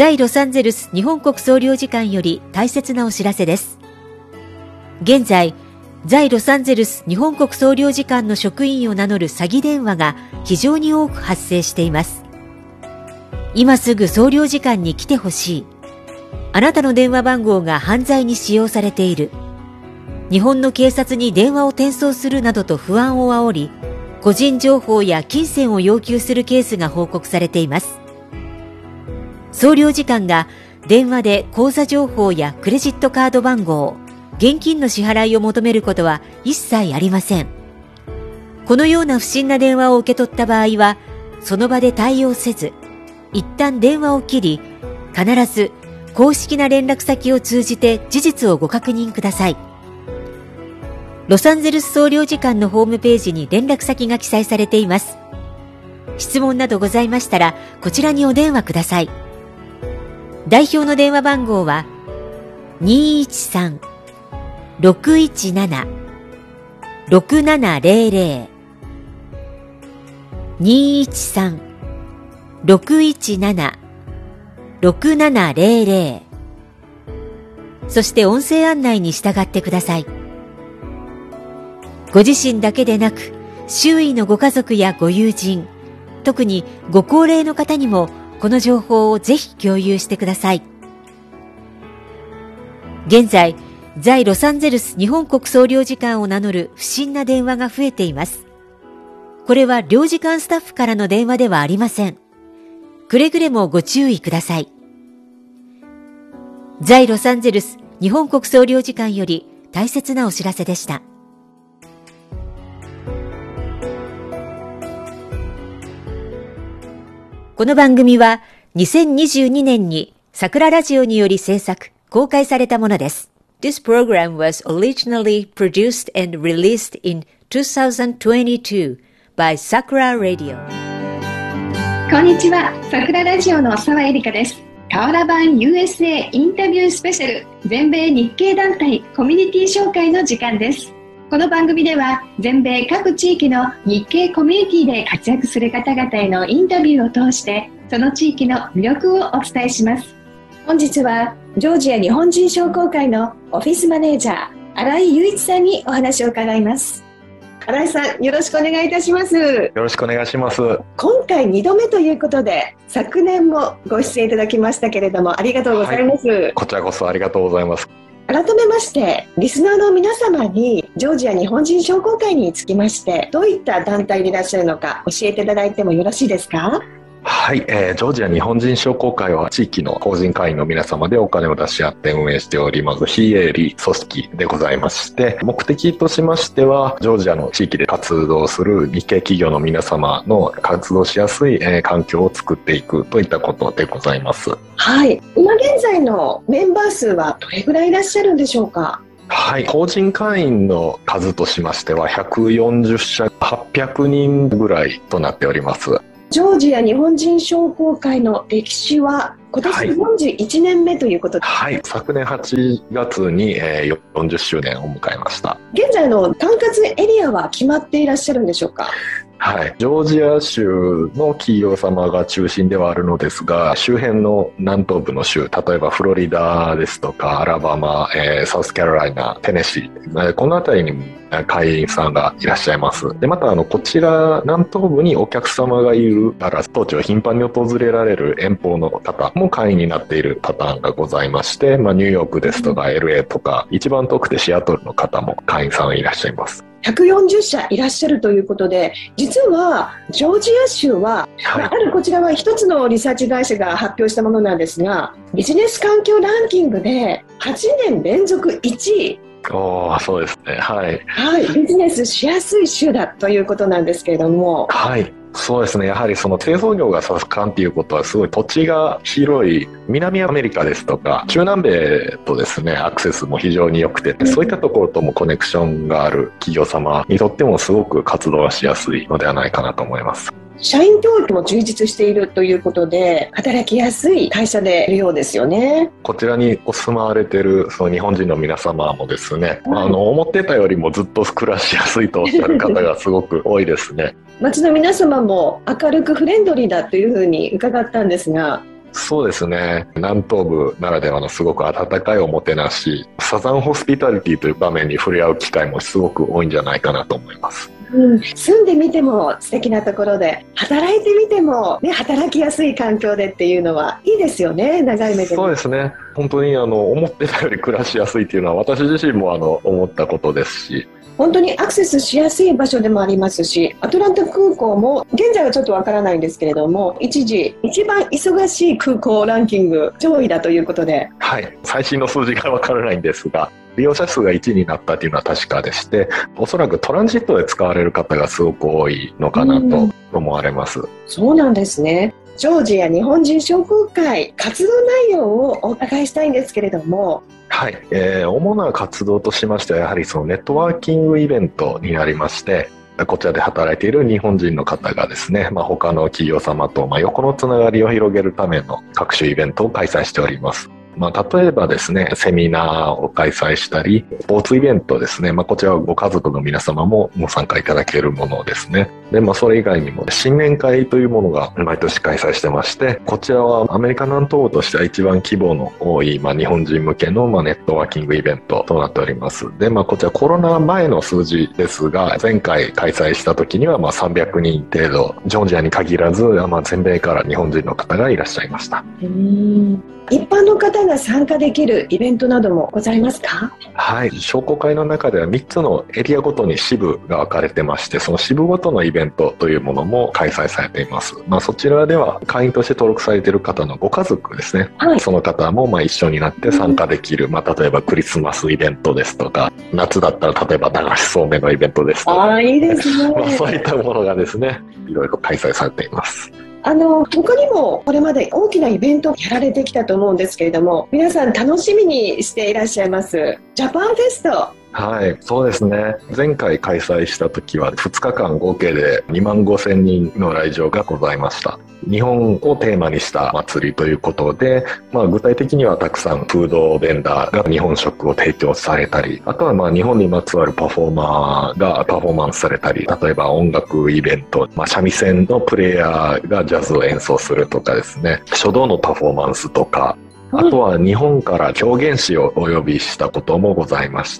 在ロサンゼルス日本国総領事館より大切なお知らせです。現在、在ロサンゼルス日本国総領事館の職員を名乗る詐欺電話が非常に多く発生しています。今すぐ総領事館に来てほしい。あなたの電話番号が犯罪に使用されている。日本の警察に電話を転送するなどと不安を煽り、個人情報や金銭を要求するケースが報告されています。総領事館が電話で口座情報やクレジットカード番号、現金の支払いを求めることは一切ありません。このような不審な電話を受け取った場合は、その場で対応せず、一旦電話を切り、必ず公式な連絡先を通じて事実をご確認ください。ロサンゼルス総領事館のホームページに連絡先が記載されています。質問などございましたら、こちらにお電話ください。代表の電話番号は 213-617-6700 213-617-6700 そして音声案内に従ってください。ご自身だけでなく、周囲のご家族やご友人、特にご高齢の方にもこの情報をぜひ共有してください。現在、在ロサンゼルス日本国総領事館を名乗る不審な電話が増えています。これは領事館スタッフからの電話ではありません。くれぐれもご注意ください。在ロサンゼルス日本国総領事館より大切なお知らせでした。この番組は2022年に桜ラジオにより制作、公開されたものです。This program was originally produced and released in 2022 by Sakura Radio. こんにちは、桜ラジオの澤エリカです。河原版 USA インタビュースペシャル全米日系団体コミュニティ紹介の時間です。この番組では全米各地域の日系コミュニティで活躍する方々へのインタビューを通してその地域の魅力をお伝えします。本日はジョージア日本人商工会のオフィスマネージャー新井雄一さんにお話を伺います。新井さん、よろしくお願いいたします。 よろしくお願いします。 今回2度目ということで昨年もご出演いただきましたけれどもありがとうございます。 はい、こちらこそありがとうございます。 改めましてリスナーの皆様にジョージア日本人商工会につきましてどういった団体でいらっしゃるのか教えていただいてもよろしいですか？ はい、ジョージア日本人商工会は地域の法人会員の皆様でお金を出し合って運営しております非営利組織でございまして、目的としましてはジョージアの地域で活動する日系企業の皆様の活動しやすい環境を作っていくといったことでございます。 はい、今現在のメンバー数はどれぐらいいらっしゃるんでしょうか？ はい、法人会員の数としましては140社800人ぐらいとなっております。 ジョージア日本人商工会の歴史は今年41年目ということで、 はい、昨年8月に40周年を迎えました。 現在の管轄エリアは決まっていらっしゃるんでしょうか？ はい、ジョージア州の企業様が中心ではあるのですが、周辺の南東部の州、例えばフロリダですとかアラバマ、サウスカロライナ、テネシー、この辺りにも会員さんがいらっしゃいます。でまたこちら南東部にお客様がいるから当地を頻繁に訪れられる遠方の方も会員になっているパターンがございまして、ニューヨークですとか LA とか一番遠くてシアトルの方も会員さんはいらっしゃいます。 140社いらっしゃるということで、実はジョージア州は、あるこちらは一つのリサーチ会社が発表したものなんですが、ビジネス環境ランキングで8年連続1位。 そうですね。はい。 はい、ビジネスしやすい州だということなんですけれども。 はい。そうですね。やはりその製造業が盛んということはすごい土地が広い南アメリカですとか中南米とですねアクセスも非常に良くて、そういったところともコネクションがある企業様にとってもすごく活動がしやすいのではないかなと思います。 社員教育も充実しているということで働きやすい会社でいるようですよね。 こちらにお住まわれているその日本人の皆様もですね、思ってたよりもずっと暮らしやすいとおっしゃる方がすごく多いですね。 街の皆様も明るくフレンドリーだというふうに伺ったんですが、 そうですね。南東部ならではのすごく温かいおもてなし、サザンホスピタリティという場面に触れ合う機会もすごく多いんじゃないかなと思います。 住んでみても素敵なところで、働いてみても、ね、働きやすい環境でっていうのはいいですよね、長い目で。 そうですね。本当に思ってたより暮らしやすいというのは私自身も思ったことですし、 本当にアクセスしやすい場所でもありますし、アトランタ空港も現在はちょっとわからないんですけれども、一時一番忙しい空港ランキング上位だということで、 はい、最新の数字がわからないんですが、利用者数が1位になったというのは確かでして、おそらくトランジットで使われる方がすごく多いのかなと思われます。 そうなんですね。ジョージア日本人商工会活動内容をお伺いしたいんですけれども。 はい、主な活動としましてはやはりそのネットワーキングイベントになりまして、こちらで働いている日本人の方がですね、他の企業様と横のつながりを広げるための各種イベントを開催しております。例えばですね、セミナーを開催したり、スポーツイベントですね、こちらはご家族の皆様もご参加いただけるものですね。で、それ以外にも新年会というものが毎年開催してまして、こちらはアメリカ南東部としては一番規模の多い、日本人向けのネットワーキングイベントとなっております。で、こちらコロナ前の数字ですが、前回開催した時には300人程度、ジョージアに限らず、全米から日本人の方がいらっしゃいました。 一般の方が参加できるイベントなどもございますか？ はい、商工会の中では3つのエリアごとに支部が分かれてまして、その支部ごとのイベントというものも開催されています。そちらでは会員として登録されている方のご家族ですね、はい、その方も一緒になって参加できる、例えばクリスマスイベントですとか、夏だったら例えば流しそうめんのイベントですとか、 いいですね。 そういったものがですね、いろいろ開催されています。 他にもこれまで大きなイベントをやられてきたと思うんですけれども、皆さん楽しみにしていらっしゃいますジャパンフェスト。 はい、そうですね。前回開催した時は2日間合計で25,000人の来場がございました。日本をテーマにした祭りということで、具体的にはたくさんフードベンダーが日本食を提供されたり、あとは日本にまつわるパフォーマーがパフォーマンスされたり、例えば音楽イベント、三味線のプレイヤーがジャズを演奏するとかですね、書道のパフォーマンスとか、あとは日本から狂言師をお呼びしたこともございました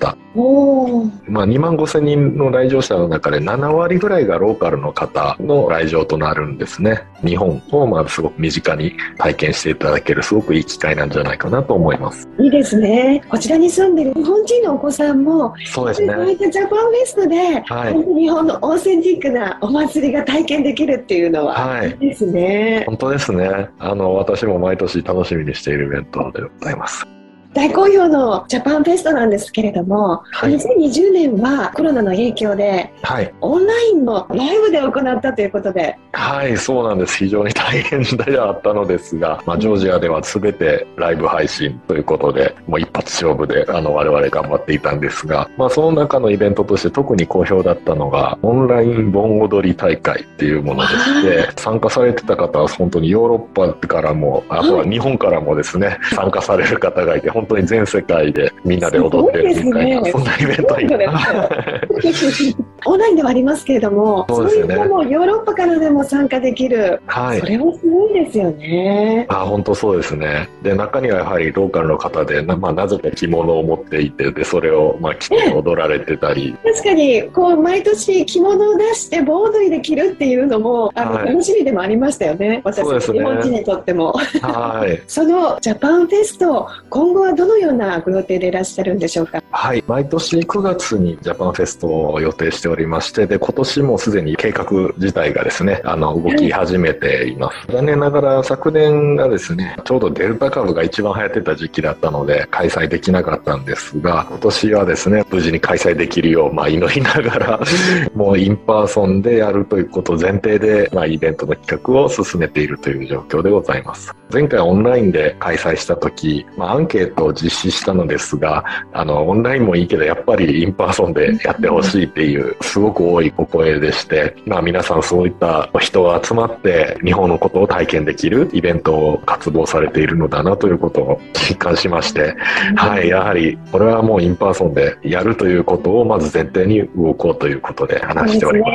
。25,000人の来場者の中で7割ぐらいがローカルの方の来場となるんですね。日本をすごく身近に体験していただけるすごくいい機会なんじゃないかなと思います。 いいですね。こちらに住んでいる日本人のお子さんも、 そうですね、 こういったジャパンフェストで、日本のオーセンティックなお祭りが体験できるっていうのは、いいですね。 本当ですね。私も毎年楽しみにしているイベントでございます。 大好評のジャパンフェストなんですけれども、2020年はコロナの影響で、オンラインのライブで行ったということで。 はい、そうなんです。非常に大変ではあったのですが、ジョージアでは全てライブ配信ということで、もう一発勝負で我々頑張っていたんですが、その中のイベントとして特に好評だったのがオンライン盆踊り大会っていうものでして、参加されてた方は本当にヨーロッパからも、あとは日本からもですね、参加される方がいて、本当に全世界でみんなで踊ってるみたいな、そんなイベントにオンラインではありますけれども、そういったもヨーロッパからでも参加できる、それもすごいですよね。 本当そうですね。で、中にはやはりローカルの方で なぜか着物を持っていて、でそれを着て踊られてたり、 確かに毎年着物を出して盆踊りで着るっていうのも楽しみでもありましたよね、私たち日本人にとっても。そのジャパンフェスト、今後はどのようなご予定でいらっしゃるんでしょうか？ はい、毎年9月にジャパンフェストを予定しておりまして、で今年もすでに計画自体がですね動き始めています。残念ながら昨年がですねちょうどデルタ株が一番流行ってた時期だったので開催できなかったんですが、今年はですね無事に開催できるよう、祈りながらもうインパーソンでやるということを前提で、イベントの企画を進めているという状況でございます。前回オンラインで開催した時、アンケートを実施したのですが、オンラインもいいけどやっぱりインパーソンでやってほしいっていうすごく多いお声でして、皆さんそういった人が集まって日本のことを体験できるイベントを渇望されているのだなということを実感しまして、やはりこれはもうインパーソンでやるということをまず前提に動こうということで話しております。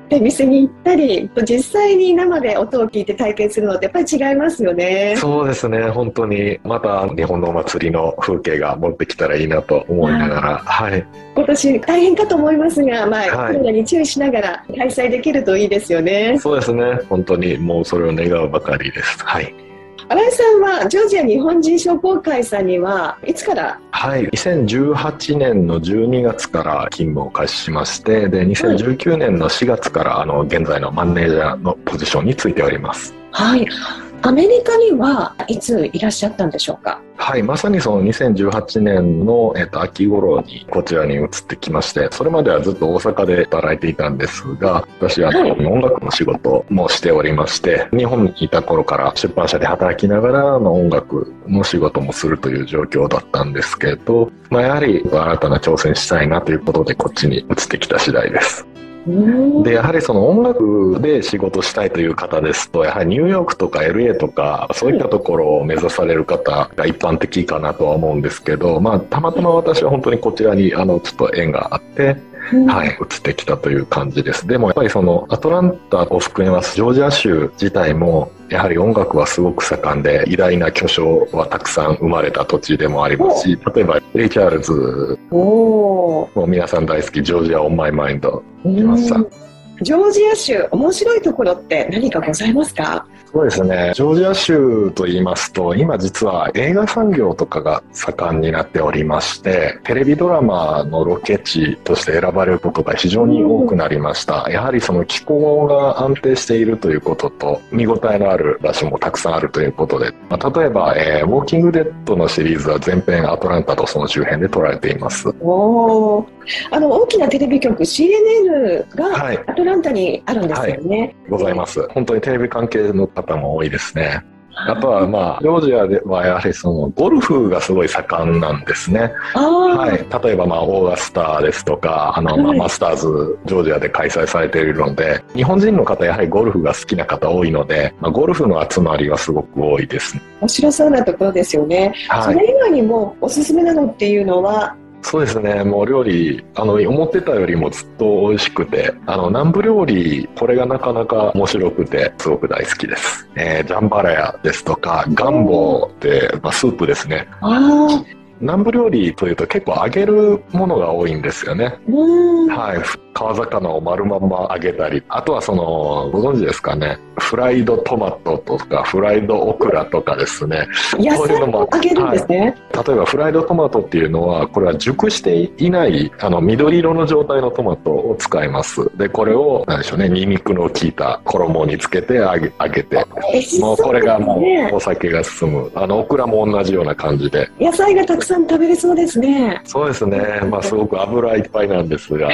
って店に行ったり、実際に生で音を聞いて体験するのってやっぱり違いますよね。 そうですね、本当にまた日本のお祭りの風景が持ってきたらいいなと思いながら、はい、 今年大変かと思いますが、 はい、 コロナに注意しながら開催できるといいですよね。 そうですね、本当にもうそれを願うばかりです。はい。 新井さんはジョージア日本人商工会さんにはいつから？ はい、2018年の12月から勤務を開始しまして、で2019年の4月から現在のマネージャーのポジションについております。 はい。アメリカにはいついらっしゃったんでしょうか？ はい、まさにその2018年の、秋頃にこちらに移ってきまして、それまではずっと大阪で働いていたんですが、私は音楽の仕事もしておりまして、日本にいた頃から出版社で働きながら音楽の仕事もするという状況だったんですけど、やはり新たな挑戦したいなということでこっちに移ってきた次第です。でやはりその音楽で仕事したいという方ですと、やはりニューヨークとか LA とかそういったところを目指される方が一般的かなとは思うんですけど、たまたま私は本当にこちらにちょっと縁があって、はい、移ってきたという感じです。でもやっぱりそのアトランタを含めますジョージア州自体もやはり音楽はすごく盛んで、偉大な巨匠はたくさん生まれた土地でもありますし、例えばレイ・チャールズも皆さん大好きジョージア・オン・マイ・マインド来ました。 ジョージア州面白いところって何かございますか？ そうですね、ジョージア州と言いますと今実は映画産業とかが盛んになっておりまして、テレビドラマのロケ地として選ばれることが非常に多くなりました。やはりその気候が安定しているということと、見応えのある場所もたくさんあるということで、例えば、ウォーキングデッドのシリーズは全編アトランタとその周辺で撮られています。 大きなテレビ局 CNN がアトランタにあるんですよね。はい、 ございます。本当にテレビ関係の方も多いですね。あとはジョージアではやはりそのゴルフがすごい盛んなんですね。はい、例えばオーガスタですとかマスターズジョージアで開催されているので、日本人の方やはりゴルフが好きな方多いので、ゴルフの集まりはすごく多いですね。 面白そうなところですよね。はい、それ以外にもおすすめなのっていうのは？ そうですね、もう料理思ってたよりもずっと美味しくて、南部料理これがなかなか面白くてすごく大好きです。ジャンバラヤですとかガンボって、スープですね。南部料理というと結構揚げるものが多いんですよね。はい、川魚を丸まんま揚げたり、あとはご存知ですかね、フライドトマトとかフライドオクラとかですね、 野菜を揚げるんですね。 はい、例えばフライドトマトっていうのはこれは熟していない緑色の状態のトマトを使います。でこれを何でしょうね、ニンニクの効いた衣につけて揚げて、もうこれがもうお酒が進む。オクラも同じような感じで野菜がたくさん食べれそうですね。 そうですね、すごく油いっぱいなんですが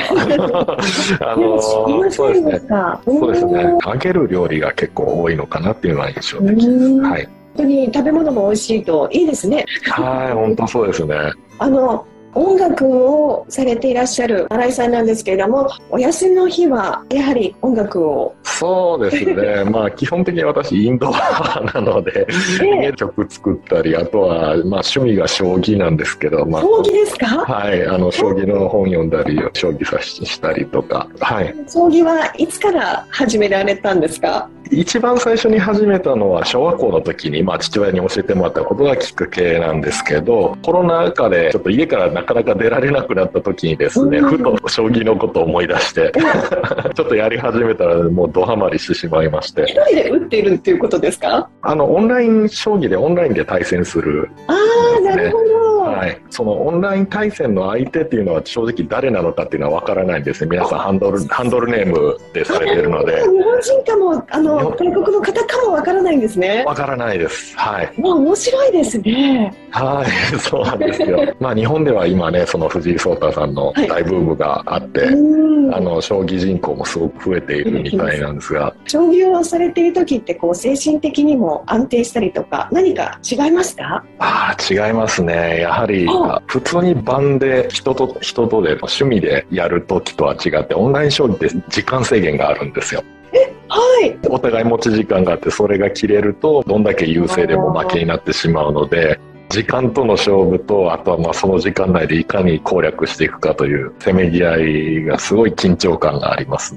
そうですね、 そうですね、揚げる料理が結構多いのかなっていうのは印象的です。はい、 本当に食べ物も美味しいといいですね。 はい、本当そうですね。 音楽をされていらっしゃる新井さんなんですけれども、お休みの日はやはり音楽を？ そうですね、基本的に私インドアなので、曲作ったり、あとは趣味が将棋なんですけど、将棋ですか？ はい、将棋の本読んだり将棋したりとか。はい、 将棋はいつから始められたんですか？ 一番最初に始めたのは小学校の時に、父親に教えてもらったことがきっかけなんですけど、コロナ禍でちょっと家からなかなか出られなくなった時にですね、ふと将棋のことを思い出してちょっとやり始めたらもうドハマりしてしまいまして。 一人で打っているっていうことですか？ オンライン将棋でオンラインで対戦する、 なるほど。 はい、そのオンライン対戦の相手っていうのは正直誰なのかっていうのは分からないんですね。皆さんハンドルネームでされてるので、 日本人かも外国の方かも分からないんですね。 分からないです。はい。 面白いですね。 はい、そうなんですよ。日本では今ね、その藤井聡太さんの大ブームがあって、将棋人口もすごく増えているみたいなんですが、 将棋をされている時って精神的にも安定したりとか何か違いますか？ 違いますね。やはり普通に盤で人とで趣味でやる時とは違って、オンライン将棋って時間制限があるんですよ。 はい、 お互い持ち時間があって、それが切れるとどんだけ優勢でも負けになってしまうので、時間との勝負と、あとはその時間内でいかに攻略していくかというせめぎ合いがすごい緊張感がありますね。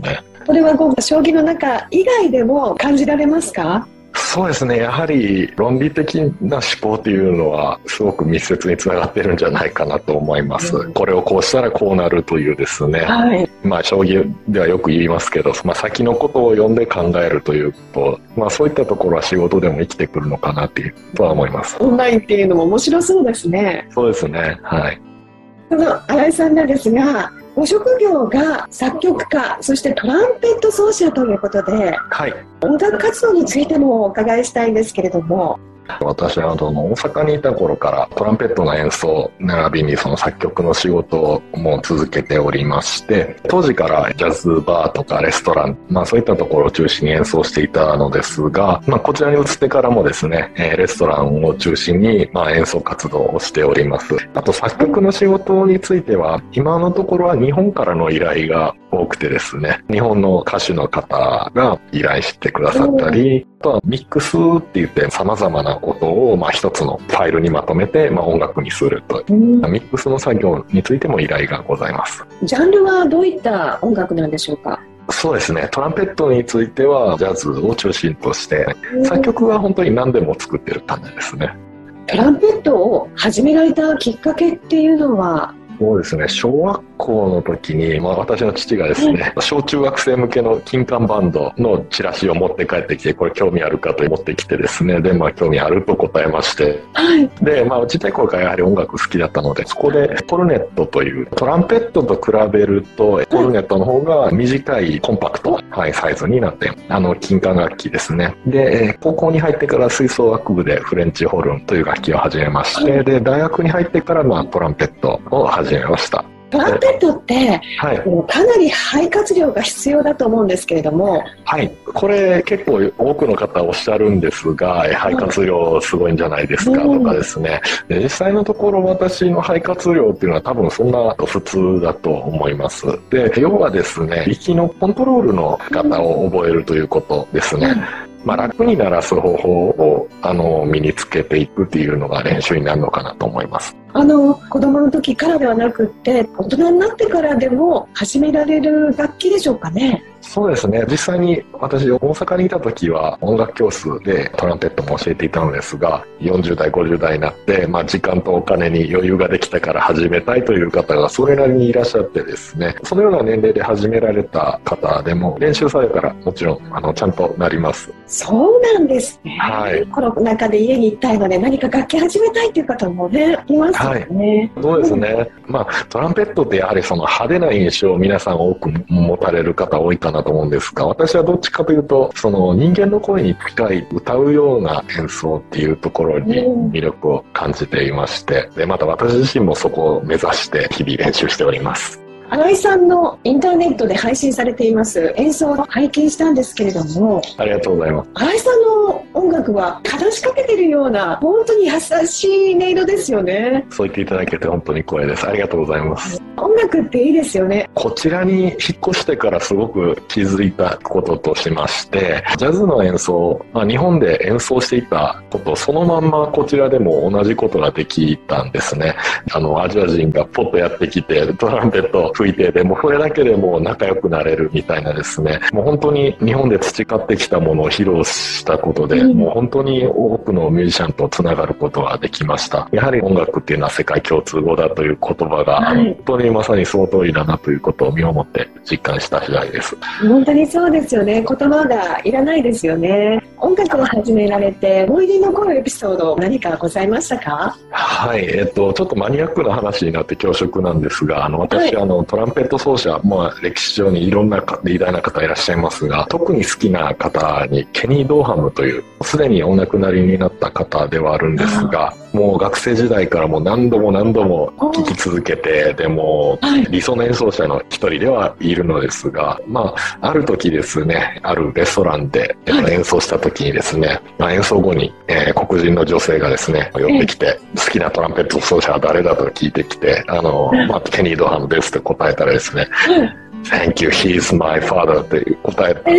これは将棋の中以外でも感じられますか？ そうですね、やはり論理的な思考っていうのはすごく密接につながってるんじゃないかなと思います、これをこうしたらこうなるというですね、はい、将棋ではよく言いますけど、先のことを読んで考えるということ、そういったところは仕事でも生きてくるのかなっていうとは思います。 オンラインっていうのも面白そうですね。 そうですね、はい。 その新井さんなんですが、ご職業が作曲家、そしてトランペット奏者ということで、 はい、 音楽活動についてもお伺いしたいんですけれども。 私は大阪にいた頃からトランペットの演奏並びにその作曲の仕事をもう続けておりまして、当時からジャズバーとかレストラン、そういったところを中心に演奏していたのですが、こちらに移ってからもですね、レストランを中心に演奏活動をしております。あと作曲の仕事については今のところは日本からの依頼が多くてですね、日本の歌手の方が依頼してくださったり、あとはミックスって言って様々な音を一つのファイルにまとめて音楽にするという、ミックスの作業についても依頼がございます。 ジャンルはどういった音楽なんでしょうか？ そうですね、トランペットについてはジャズを中心として、作曲は本当に何でも作ってる感じですね。 トランペットを始められたきっかけっていうのは？ そうですね、小学校の時に、私の父がですね、小中学生向けの金管バンドのチラシを持って帰ってきて、これ興味あるかと持ってきてですね、で、興味あると答えまして、で、小さい頃からやはり音楽好きだったので、そこでコルネットという、トランペットと比べるとコルネットの方が短いコンパクトなサイズになって、金管楽器ですね。で、高校に入ってから吹奏楽部でフレンチホルンという楽器を始めまして、で、大学に入ってからトランペットを始めました。 トランペットって、かなり肺活量が必要だと思うんですけれども。 はい、これ結構多くの方おっしゃるんですが、肺活量すごいんじゃないですかとかですね、で実際のところ私の肺活量っていうのは多分そんな普通だと思います。で、要はですね、息のコントロールの仕方を覚えるということですね。楽に鳴らす方法を身につけていくっていうのが練習になるのかなと思います。 子供の時からではなくって大人になってからでも始められる楽器でしょうかね？ そうですね、実際に私大阪にいた時は音楽教室でトランペットも教えていたのですが、40代50代になって、時間とお金に余裕ができたから始めたいという方がそれなりにいらっしゃってですね、そのような年齢で始められた方でも練習されたらもちろんちゃんとなります。 そうなんですね。 はい、 コロナ禍で家にいたいので何か楽器始めたいという方もね、いますよね。 そうですね、トランペットってやはりその派手な印象を皆さん多く持たれる方多いかなと思うんですが、私はどっちかというとその人間の声に近い歌うような演奏っていうところに魅力を感じていまして、でまた私自身もそこを目指して日々練習しております。 新井さんのインターネットで配信されています演奏を拝見したんですけれども、 ありがとうございます。 新井さんの音楽は話しかけてるような本当に優しい音色ですよね。 そう言っていただけて本当に光栄です。ありがとうございます。 音楽っていいですよね。 こちらに引っ越してからすごく気づいたこととしまして、ジャズの演奏、日本で演奏していたことそのまんまこちらでも同じことができたんですね。アジア人がポッとやってきてトランペット吹いて、でもそれだけでもう仲良くなれるみたいなですね、もう本当に日本で培ってきたものを披露したことで、もう本当に多くのミュージシャンとつながることができました。やはり音楽っていうのは世界共通語だという言葉が、本当にまさにその通りだなということを身をもって実感した次第です。 本当にそうですよね。言葉がいらないですよね。音楽を始められて思い出に残るエピソード何かございましたか？ はい、ちょっとマニアックな話になって恐縮なんですが、私、トランペット奏者、歴史上にいろんな偉大な方いらっしゃいますが、特に好きな方にケニー・ドーハムというすでにお亡くなりになった方ではあるんですが、もう学生時代からもう何度も聴き続けて、でも理想の演奏者の一人ではいるのですが、ある時ですね、あるレストランで演奏した時にですね、演奏後に、黒人の女性がですね寄ってきて、好きなトランペット奏者は誰だと聞いてきて、ケニー・ドーハムですって答えたらですね、Thank you, he's my father って答えた。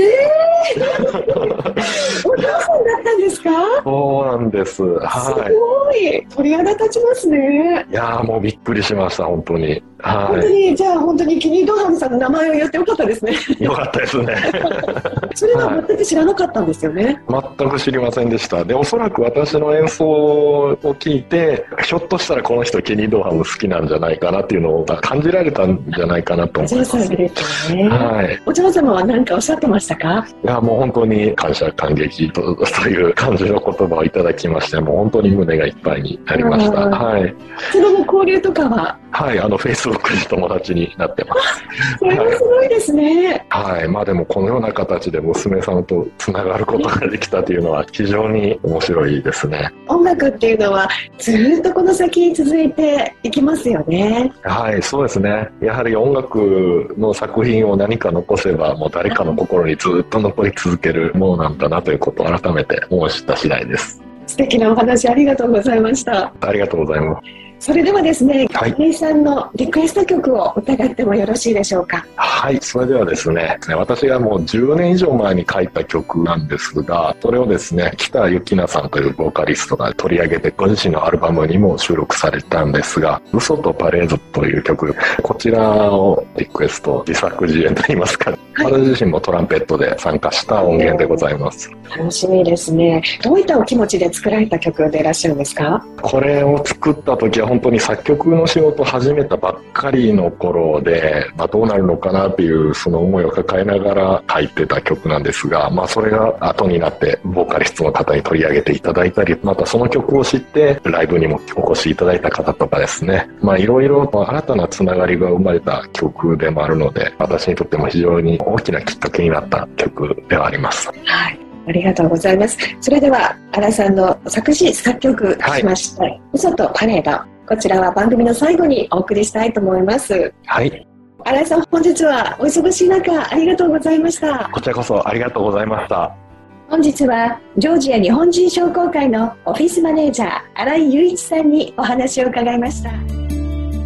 お父さんだったんですか？ そうなんです。はい。 すごい。鳥肌立ちますね。 いやーもうびっくりしました、本当に。 本当に、じゃあ本当にケニー・ドーハムさんの名前を言ってよかったですね。 よかったですね。 それは全く知らなかったんですよね。 全く知りませんでした。で、おそらく私の演奏を聞いて、ひょっとしたらこの人ケニー・ドーハム好きなんじゃないかなっていうのを感じられたんじゃないかなと思います。 そうですね。 はい。 お嬢様は何かおっしゃってましたか？ いや、もう本当に感謝感激という感じの言葉をいただきまして、もう本当に胸がいっぱいになりました。はい。 その後交流とかは？ はい、Facebook で友達になってます。 それはすごいですね。 はい、まあでもこのような形で娘さんとつながることができたというのは非常に面白いですね。 音楽っていうのはずっとこの先続いていきますよね。 はい、そうですね。やはり音楽の作品を何か残せばもう誰かの心にずっと残り続けるものなんだなということを改めて思い知った次第です。 素敵なお話ありがとうございました。 ありがとうございます。 それではですね、 はい、 ケニーさんのリクエスト曲を伺ってもよろしいでしょうか。 はい、それではですね、私がもう10年以上前に書いた曲なんですが、それをですね、北由紀奈さんというボーカリストが取り上げて、ご自身のアルバムにも収録されたんですが、嘘とパレードという曲、こちらをリクエスト、自作自演といいますか、私自身もトランペットで参加した音源でございます。 楽しみですね。どういったお気持ちで作られた曲でいらっしゃるんですか？ これを作った時は本当に作曲の仕事を始めたばっかりの頃で、どうなるのかなっていうその思いを抱えながら書いてた曲なんですが、それが後になってボーカリストの方に取り上げていただいたり、またその曲を知ってライブにもお越しいただいた方とかですね、いろいろ新たなつながりが生まれた曲でもあるので、私にとっても非常に大きなきっかけになった曲ではあります。 はい、ありがとうございます。それでは新井さんの作詞作曲しました、はい、嘘とパレード、こちらは番組の最後にお送りしたいと思います。 はい、 新井さん、本日はお忙しい中ありがとうございました。 こちらこそありがとうございました。 本日はジョージア日本人商工会のオフィスマネージャー新井雄一さんにお話を伺いました。